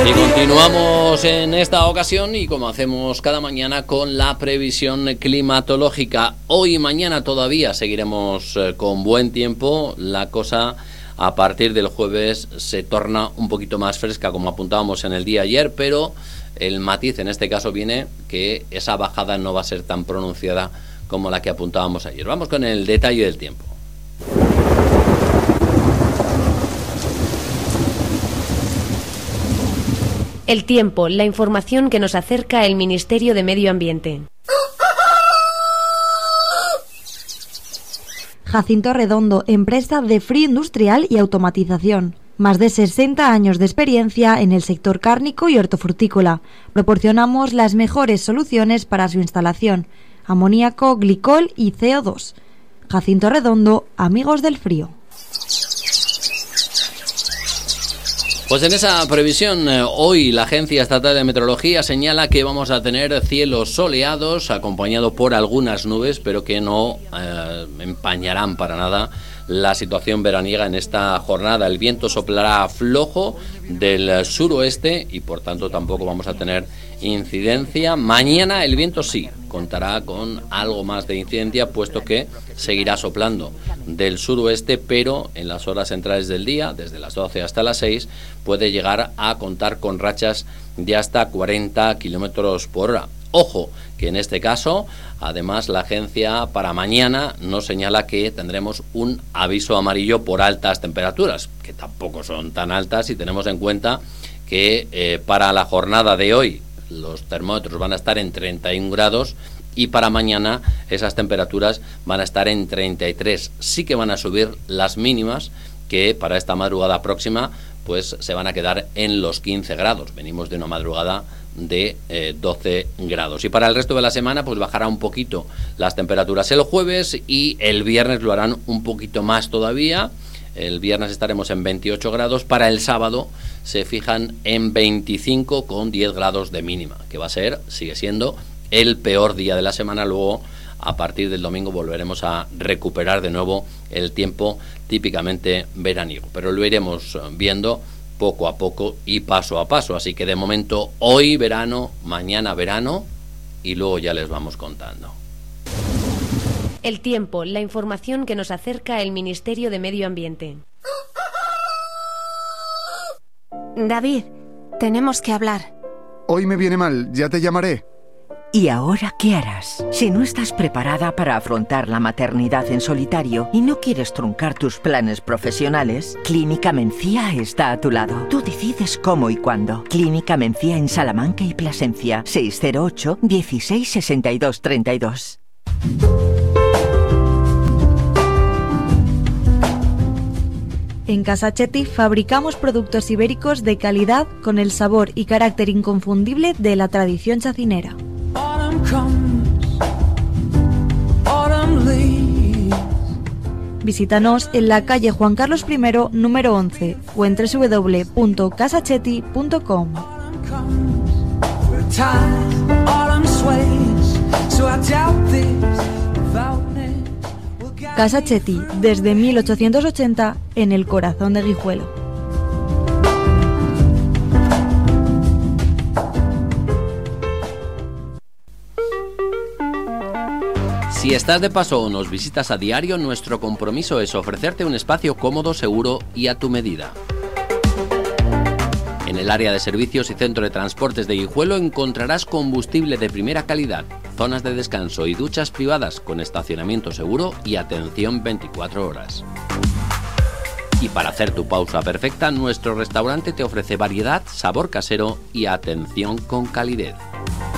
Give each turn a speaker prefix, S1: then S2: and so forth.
S1: Y continuamos en esta ocasión y como hacemos cada mañana con la previsión climatológica. Hoy y mañana todavía seguiremos con buen tiempo. La cosa a partir del jueves se torna un poquito más fresca, como apuntábamos en el día ayer, pero el matiz en este caso viene que esa bajada no va a ser tan pronunciada como la que apuntábamos ayer. Vamos con el detalle del tiempo.
S2: El tiempo, la información que nos acerca el Ministerio de Medio Ambiente.
S3: Jacinto Redondo, empresa de frío industrial y automatización. Más de 60 años de experiencia en el sector cárnico y hortofrutícola. Proporcionamos las mejores soluciones para su instalación: amoníaco, glicol y CO2. Jacinto Redondo, amigos del frío.
S1: Pues en esa previsión, hoy la Agencia Estatal de Meteorología señala que vamos a tener cielos soleados, acompañado por algunas nubes, pero que no empañarán para nada la situación veraniega en esta jornada. El viento soplará flojo del suroeste y por tanto tampoco vamos a tener incidencia. Mañana el viento sí contará con algo más de incidencia, puesto que seguirá soplando del suroeste, pero en las horas centrales del día, desde las 12 hasta las 6, puede llegar a contar con rachas de hasta 40 kilómetros por hora. Ojo, que en este caso, además, la agencia para mañana nos señala que tendremos un aviso amarillo por altas temperaturas, que tampoco son tan altas si tenemos en cuenta que para la jornada de hoy los termómetros van a estar en 31 grados y para mañana esas temperaturas van a estar en 33. Sí que van a subir las mínimas, que para esta madrugada próxima pues se van a quedar en los 15 grados. Venimos de una madrugada de 12 grados. Y para el resto de la semana pues bajará un poquito las temperaturas el jueves y el viernes lo harán un poquito más todavía. El viernes estaremos en 28 grados. Para el sábado se fijan en 25 con 10 grados de mínima, que va a ser, sigue siendo el peor día de la semana. Luego, a partir del domingo, volveremos a recuperar de nuevo el tiempo típicamente veraniego. Pero lo iremos viendo poco a poco y paso a paso. Así que de momento, hoy verano, mañana verano y luego ya les vamos contando.
S2: El tiempo, la información que nos acerca el Ministerio de Medio Ambiente.
S4: David, tenemos que hablar.
S5: Hoy me viene mal, ya te llamaré.
S6: ¿Y ahora qué harás? Si no estás preparada para afrontar la maternidad en solitario y no quieres truncar tus planes profesionales, Clínica Mencía está a tu lado. Tú decides cómo y cuándo. Clínica Mencía en Salamanca y Plasencia, 608 16 62 32.
S3: En Casa Chetti fabricamos productos ibéricos de calidad con el sabor y carácter inconfundible de la tradición chacinera. Visítanos en la calle Juan Carlos I, número 11 o en www.casachetti.com. Casa Chetti, desde 1880, en el corazón de Guijuelo.
S1: Si estás de paso o nos visitas a diario, nuestro compromiso es ofrecerte un espacio cómodo, seguro y a tu medida. En el área de servicios y centro de transportes de Guijuelo encontrarás combustible de primera calidad, zonas de descanso y duchas privadas con estacionamiento seguro y atención 24 horas. Y para hacer tu pausa perfecta, nuestro restaurante te ofrece variedad, sabor casero y atención con calidez.